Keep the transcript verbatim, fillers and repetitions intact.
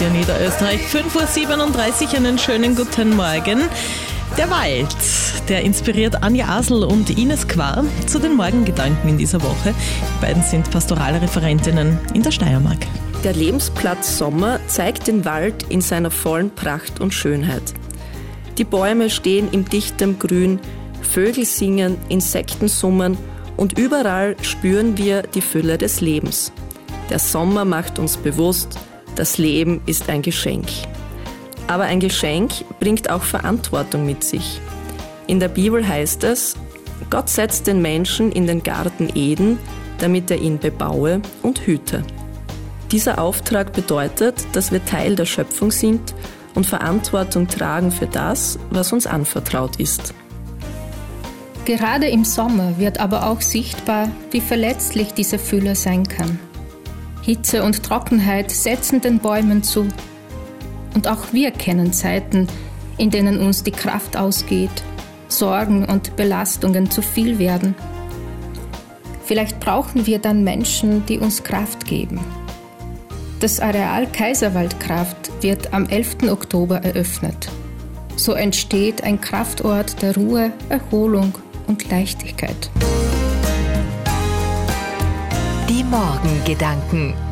Radio Niederösterreich. fünf Uhr siebenunddreißig, einen schönen guten Morgen. Der Wald, der inspiriert Anja Asl und Ines Quar zu den Morgengedanken in dieser Woche. Die beiden sind Pastoralreferentinnen in der Steiermark. Der Lebensplatz Sommer zeigt den Wald in seiner vollen Pracht und Schönheit. Die Bäume stehen im dichten Grün, Vögel singen, Insekten summen und überall spüren wir die Fülle des Lebens. Der Sommer macht uns bewusst, das Leben ist ein Geschenk. Aber ein Geschenk bringt auch Verantwortung mit sich. In der Bibel heißt es, Gott setzt den Menschen in den Garten Eden, damit er ihn bebaue und hüte. Dieser Auftrag bedeutet, dass wir Teil der Schöpfung sind und Verantwortung tragen für das, was uns anvertraut ist. Gerade im Sommer wird aber auch sichtbar, wie verletzlich diese Fülle sein kann. Hitze und Trockenheit setzen den Bäumen zu. Und auch wir kennen Zeiten, in denen uns die Kraft ausgeht, Sorgen und Belastungen zu viel werden. Vielleicht brauchen wir dann Menschen, die uns Kraft geben. Das Areal Kaiserwaldkraft wird am elften Oktober eröffnet. So entsteht ein Kraftort der Ruhe, Erholung und Leichtigkeit. Die Morgengedanken.